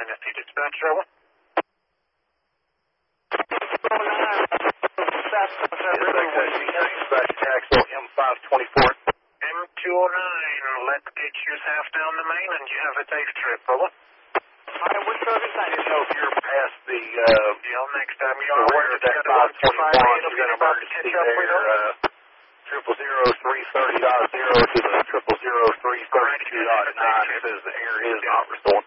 NFP dispatch, over. Dispatch Jacksonville M524. M209, let's get you half down the main and you have a safe trip, over. Hi, what service? I didn't know if you're past the, next time you are aware of that 521, you got an emergency there, 000-330.0 to the 000-332.9. It says the air is not restored.